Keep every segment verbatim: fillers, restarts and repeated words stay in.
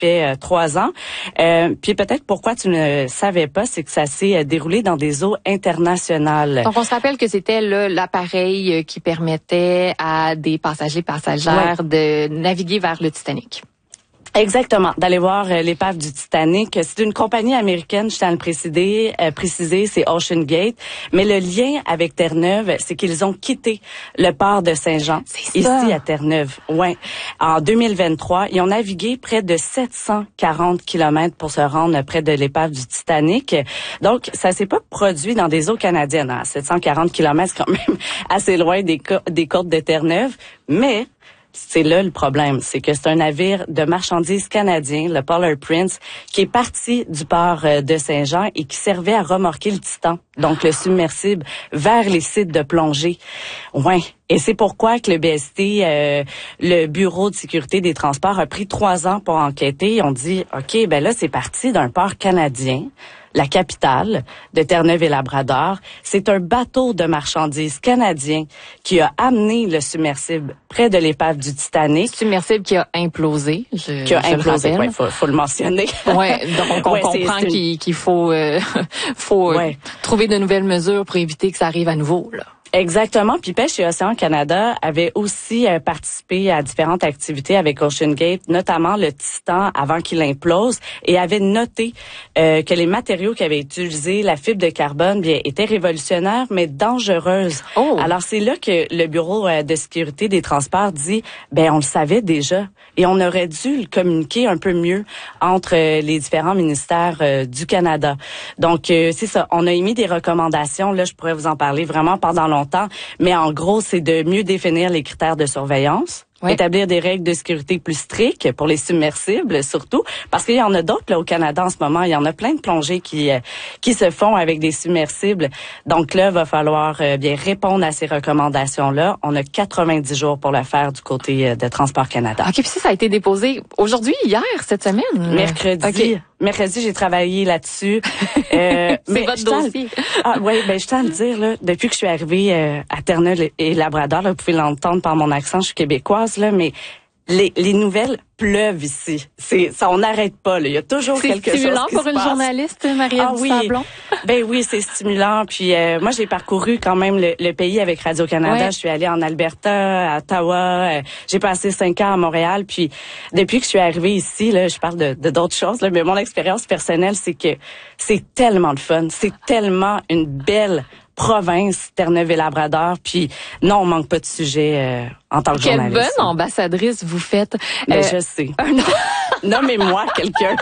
fait euh, trois ans. Euh, puis peut-être pourquoi tu ne savais pas, c'est que ça s'est euh, déroulé dans des eaux internationales. Donc on se rappelle que c'était là, l'appareil qui permettait à des passagers passagères ouais. de naviguer vers le Titanic. Exactement, d'aller voir euh, l'épave du Titanic. C'est une compagnie américaine, je tiens à le préciser, euh, préciser, c'est Ocean Gate. Mais le lien avec Terre-Neuve, c'est qu'ils ont quitté le port de Saint-Jean, ici à Terre-Neuve. Ouais. En deux mille vingt-trois, ils ont navigué près de sept cent quarante kilomètres pour se rendre près de l'épave du Titanic. Donc, ça s'est pas produit dans des eaux canadiennes. Hein. sept cent quarante kilomètres, c'est quand même assez loin des, co- des côtes de Terre-Neuve. Mais c'est là le problème, c'est que c'est un navire de marchandises canadien, le Polar Prince, qui est parti du port de Saint-Jean et qui servait à remorquer le Titan, donc le submersible, vers les sites de plongée. Ouais. Et c'est pourquoi que le B S T, euh, le Bureau de sécurité des transports, a pris trois ans pour enquêter. Ils ont dit, OK, ben là, c'est parti d'un port canadien, la capitale de Terre-Neuve-et-Labrador. C'est un bateau de marchandises canadien qui a amené le submersible près de l'épave du Titanic. Submersible qui a implosé. Je, qui a je implosé, oui, faut, faut le mentionner. Ouais, donc on ouais, comprend c'est, c'est qu'il, qu'il faut, euh, faut ouais. trouver de nouvelles mesures pour éviter que ça arrive à nouveau, là. Exactement. Puis Pêche et Océan Canada avait aussi euh, participé à différentes activités avec Ocean Gate, notamment le Titan avant qu'il implose, et avait noté euh, que les matériaux qui avaient été utilisés, la fibre de carbone, bien, étaient révolutionnaires mais dangereuses. Oh. Alors c'est là que le Bureau euh, de sécurité des transports dit, ben on le savait déjà et on aurait dû le communiquer un peu mieux entre euh, les différents ministères euh, du Canada. Donc euh, c'est ça. On a émis des recommandations. Là, je pourrais vous en parler vraiment pendant longtemps. Mais en gros, c'est de mieux définir les critères de surveillance, oui. établir des règles de sécurité plus strictes pour les submersibles surtout, parce qu'il y en a d'autres là au Canada en ce moment. Il y en a plein de plongées qui euh, qui se font avec des submersibles. Donc là, il va falloir euh, bien répondre à ces recommandations-là. On a quatre-vingt-dix jours pour le faire du côté euh, de Transport Canada. OK, puis ça, ça a été déposé aujourd'hui, hier, cette semaine? Mercredi. Okay. Mercredi, j'ai travaillé là-dessus. Euh, c'est votre dossier. Ah oui, ben je tiens à le dire là, depuis que je suis arrivée euh, à Terre-Neuve et Labrador, là, vous pouvez l'entendre par mon accent, je suis québécoise là, mais les, les nouvelles pleuvent ici. C'est ça, on n'arrête pas là. Il y a toujours c'est quelque chose qui se passe. C'est stimulant pour une journaliste, Marie-Ève ah, oui. Sablon. Ben oui, c'est stimulant. Puis euh, moi, j'ai parcouru quand même le, le pays avec Radio-Canada. Ouais. Je suis allée en Alberta, à Ottawa. Euh, j'ai passé cinq ans à Montréal. Puis depuis que je suis arrivée ici, là, je parle de, de d'autres choses. Là, mais mon expérience personnelle, c'est que c'est tellement de fun. C'est tellement une belle province, Terre-Neuve et Labrador. Puis non, on manque pas de sujet euh, en tant que Quelle journaliste. Quelle bonne ambassadrice vous faites. Ben, euh, je sais. Un... Nommez-moi quelqu'un.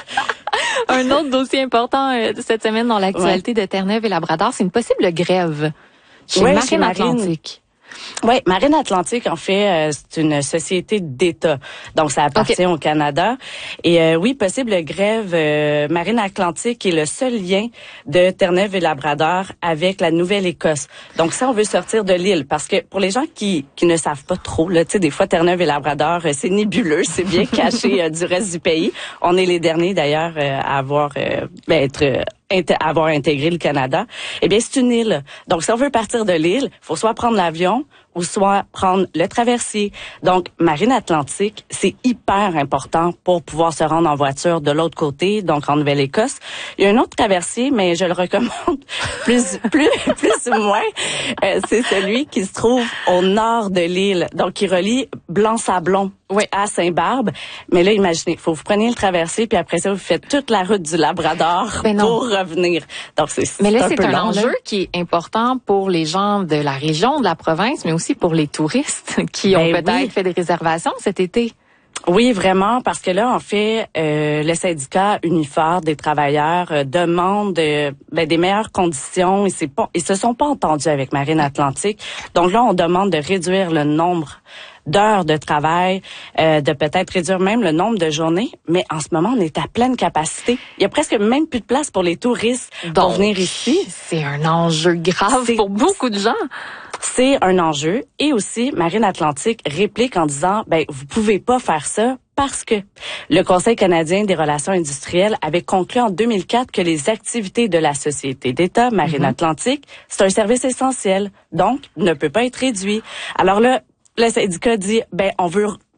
Un autre dossier important euh, cette semaine dans l'actualité ouais. de Terre-Neuve et Labrador, c'est une possible grève chez ouais, Marine Atlantique. Oui, Marine Atlantique, en fait, euh, c'est une société d'État. Donc, ça appartient okay. au Canada. Et euh, oui, possible grève, euh, Marine Atlantique est le seul lien de Terre-Neuve et Labrador avec la Nouvelle-Écosse. Donc, ça, on veut sortir de l'île. Parce que pour les gens qui qui ne savent pas trop, là, tu sais, des fois, Terre-Neuve et Labrador, euh, c'est nébuleux, c'est bien caché euh, du reste du pays. On est les derniers, d'ailleurs, euh, à avoir, euh, ben, être... Euh, avoir intégré le Canada, eh bien, c'est une île. Donc, si on veut partir de l'île, il faut soit prendre l'avion ou soit prendre le traversier. Donc, Marine Atlantique, c'est hyper important pour pouvoir se rendre en voiture de l'autre côté, donc en Nouvelle-Écosse. Il y a un autre traversier, mais je le recommande plus, plus, plus ou moins. Euh, c'est celui qui se trouve au nord de l'île, donc qui relie Blanc-Sablon. Oui, à Saint-Barbe. Mais là, imaginez, faut que vous preniez le traversier, puis après ça, vous faites toute la route du Labrador pour revenir. Donc, c'est, mais là, c'est un, c'est peu un long, enjeu là. qui est important pour les gens de la région, de la province, mais aussi pour les touristes qui ben ont peut-être oui. fait des réservations cet été. Oui, vraiment, parce que là, en fait, euh, le syndicat Unifor des travailleurs euh, demande euh, ben, des meilleures conditions. Ils, pas, ils se sont pas entendus avec Marine Atlantique. Donc là, on demande de réduire le nombre d'heures de travail, euh, de peut-être réduire même le nombre de journées. Mais en ce moment, on est à pleine capacité. Il y a presque même plus de place pour les touristes Donc, pour venir ici. C'est un enjeu grave c'est, pour beaucoup de gens. C'est un enjeu. Et aussi, Marine Atlantique réplique en disant, ben, vous pouvez pas faire ça parce que le Conseil canadien des relations industrielles avait conclu en deux mille quatre que les activités de la société d'État, Marine mm-hmm. Atlantique, c'est un service essentiel, donc ne peut pas être réduit. Alors là, le syndicat dit, ben, on veut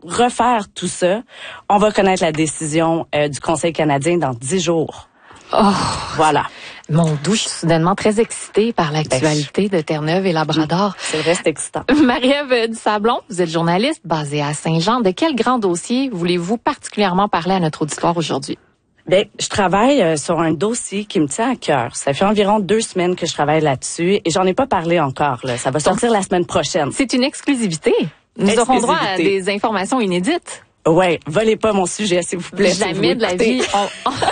refaire tout ça, on va connaître la décision euh, du Conseil canadien dans dix jours. Oh, voilà. Mon Dieu, je suis soudainement très excitée par l'actualité de Terre-Neuve et Labrador. C'est vrai, c'est excitant. Marie-Ève Dusablon, vous êtes journaliste basée à Saint-Jean. De quel grand dossier voulez-vous particulièrement parler à notre auditoire aujourd'hui? Ben, je travaille euh, sur un dossier qui me tient à cœur. Ça fait environ deux semaines que je travaille là-dessus et j'en ai pas parlé encore. Là. Ça va sortir Donc, la semaine prochaine. C'est une exclusivité. Nous exclusivité. aurons droit à des informations inédites. Ouais, volez pas mon sujet, s'il vous plaît. Jamais si vous de la vie. On, on...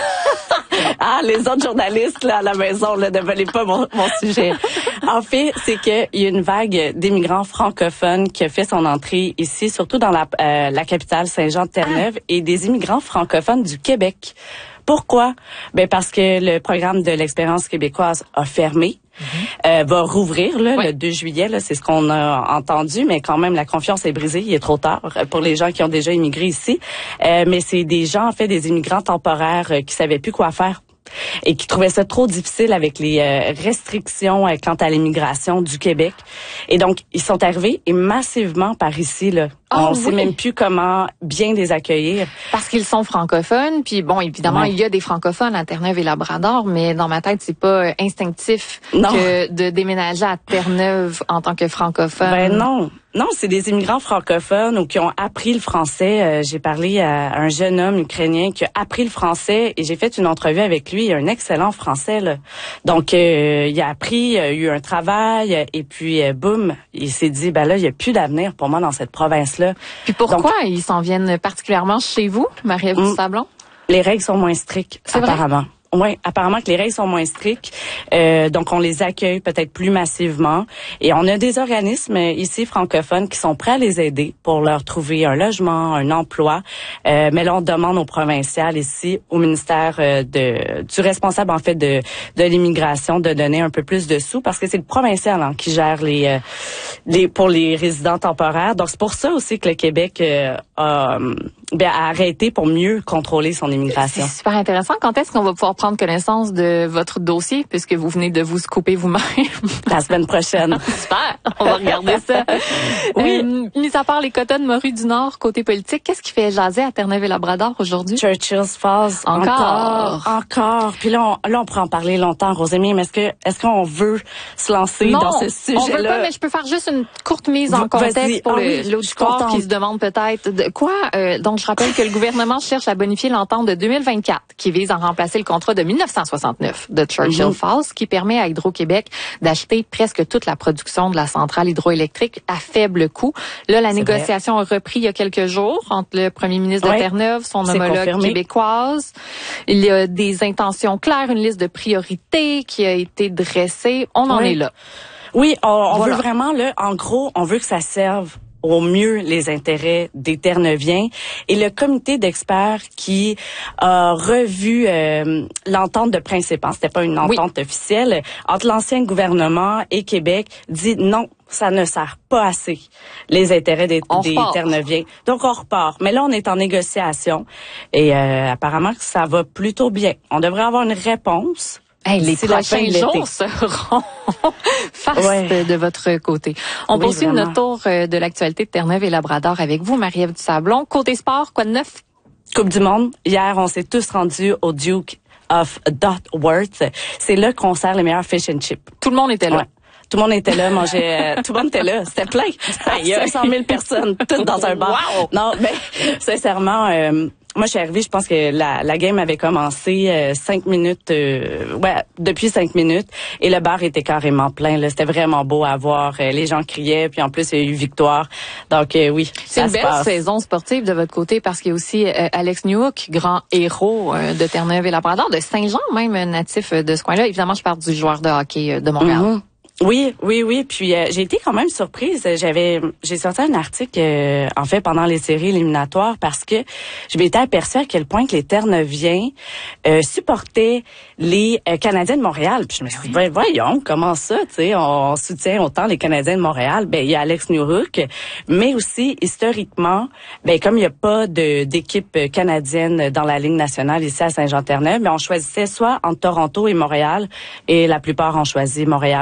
Ah, les autres journalistes là à la maison, là, ne volez pas mon, mon sujet. En fait, c'est qu'il y a une vague d'immigrants francophones qui a fait son entrée ici, surtout dans la, euh, la capitale Saint-Jean-de-Terre-Neuve, ah. et des immigrants francophones du Québec. Pourquoi? Ben parce que le programme de l'expérience québécoise a fermé. Mm-hmm. Euh, va rouvrir là, oui. le deux juillet, là, c'est ce qu'on a entendu, mais quand même la confiance est brisée, il est trop tard pour les gens qui ont déjà immigré ici. Euh, mais c'est des gens, en fait, des immigrants temporaires euh, qui savaient plus quoi faire et qui trouvaient ça trop difficile avec les euh, restrictions euh, quant à l'immigration du Québec. Et donc, ils sont arrivés et massivement par ici, là. Oh, on ne oui. sait même plus comment bien les accueillir. Parce qu'ils sont francophones, puis bon, évidemment, ouais. il y a des francophones à Terre-Neuve et Labrador, mais dans ma tête, c'est pas instinctif non. que de déménager à Terre-Neuve en tant que francophone. Ben non. Non, c'est des immigrants francophones ou qui ont appris le français. Euh, j'ai parlé à un jeune homme ukrainien qui a appris le français et j'ai fait une entrevue avec lui. Il a un excellent français, là. Donc, euh, il a appris, il a eu un travail et puis, euh, boum, il s'est dit, ben là, il n'y a plus d'avenir pour moi dans cette province-là. Puis pourquoi Donc, ils s'en viennent particulièrement chez vous, Marie-Ève Dusablon? Les règles sont moins strictes, c'est apparemment. Vrai? Oui, apparemment que les règles sont moins strictes, euh, donc on les accueille peut-être plus massivement. Et on a des organismes ici francophones qui sont prêts à les aider pour leur trouver un logement, un emploi. Euh, mais là, on demande au provincial ici, au ministère euh, de du responsable en fait de de l'immigration, de donner un peu plus de sous parce que c'est le provincial hein, qui gère les euh, les pour les résidents temporaires. Donc c'est pour ça aussi que le Québec euh, a, ben, a arrêté pour mieux contrôler son immigration. C'est super intéressant. Quand est-ce qu'on va pouvoir prendre connaissance de votre dossier, puisque vous venez de vous scooper vous-même? La semaine prochaine. Super! On va regarder ça. Oui. Euh, mis à part les quotas de Morue du Nord, côté politique, qu'est-ce qui fait jaser à Terre-Neuve et Labrador aujourd'hui? Churchill's Falls. Encore. Encore. Encore. Puis là, on, là, on pourrait en parler longtemps, Rosémie, mais est-ce que, est-ce qu'on veut se lancer non, dans ce sujet-là? On veut pas, mais je peux faire juste une courte mise en contexte pour ah, le, oui, l'auditoire qui se demande peut-être de quoi. Euh, donc, je rappelle que le gouvernement cherche à bonifier l'entente de deux mille vingt-quatre qui vise à remplacer le contrat de mille neuf cent soixante-neuf de Churchill mm-hmm. Falls qui permet à Hydro-Québec d'acheter presque toute la production de la centrale hydroélectrique à faible coût. Là, la C'est négociation vrai. a repris il y a quelques jours entre le premier ministre de ouais. Terre-Neuve, son C'est homologue confirmé. québécoise. Il y a des intentions claires, une liste de priorités qui a été dressée. On en oui. est là. Oui, on, on voilà. veut vraiment, là, en gros, on veut que ça serve au mieux les intérêts des Terre-Neuviens. Et le comité d'experts qui a revu euh, l'entente de principe, hein, c'était pas une entente oui. officielle, entre l'ancien gouvernement et Québec, dit non, ça ne sert pas assez les intérêts des, des Terre-Neuviens. Donc, on repart. Mais là, on est en négociation et euh, apparemment que ça va plutôt bien. On devrait avoir une réponse. Hey, les prochains jours seront fastes ouais. de votre côté. On oui, poursuit vraiment. notre tour de l'actualité de Terre-Neuve et Labrador avec vous, Marie-Ève Dusablon. Côté sport, quoi de neuf? Coupe du Monde. Hier, on s'est tous rendus au Duke of Dotworth. C'est là qu'on sert les meilleurs fish and chips. Tout le monde était là. Ouais. Tout le monde était là, mangeait, euh, tout le monde était là. C'était plein. Il y a cinq cent mille personnes, toutes dans un bar. Wow. Non, mais sincèrement, euh, moi, je suis arrivée, je pense que la, la game avait commencé euh, cinq minutes, euh, ouais, depuis cinq minutes, et le bar était carrément plein. Là, c'était vraiment beau à voir. Euh, les gens criaient, puis en plus, il y a eu victoire. Donc, euh, oui, c'est une belle passe. saison sportive de votre côté, parce qu'il y a aussi euh, Alex Newhook, grand héros euh, de Terre-Neuve et Labrador, de Saint-Jean même, natif de ce coin-là. Évidemment, je parle du joueur de hockey euh, de Montréal. Mm-hmm. Oui, oui, oui. Puis euh, j'ai été quand même surprise. J'avais, j'ai sorti un article euh, en fait pendant les séries éliminatoires parce que je m'étais aperçue à quel point que les Terre-Neuviens euh, supportaient les euh, Canadiens de Montréal. Puis je me suis dit, ben, voyons, comment ça, tu sais, on, on soutient autant les Canadiens de Montréal. Ben il y a Alex Newhook, mais aussi historiquement, ben comme il n'y a pas de d'équipe canadienne dans la Ligue nationale ici à Saint-Jean-Terre-Neuve, ben on choisissait soit entre Toronto et Montréal, et la plupart ont choisi Montréal. C'était le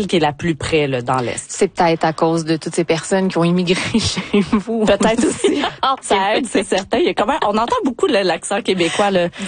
qui est la plus près là, dans l'Est. C'est peut-être à cause de toutes ces personnes qui ont immigré chez vous. Peut-être aussi. Ça aide, c'est certain. Il y a quand même, on entend beaucoup là, l'accent québécois là,